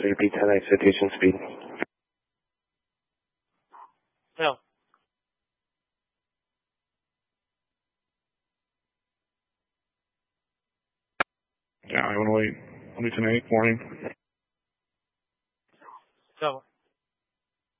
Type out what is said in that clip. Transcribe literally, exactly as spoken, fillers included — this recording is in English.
three B ten citation speed. No. Yeah, I want to wait. I'll be ten eight, morning.